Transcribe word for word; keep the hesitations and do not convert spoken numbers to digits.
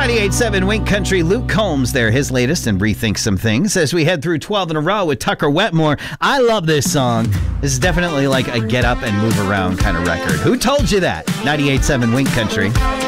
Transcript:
ninety-eight point seven Wink Country, Luke Combs there, his latest, and Rethink Some Things as we head through twelve in a row with Tucker Wetmore. I love this song. This is definitely like a get up and move around kind of record. Who told you that? ninety-eight point seven Wink Country.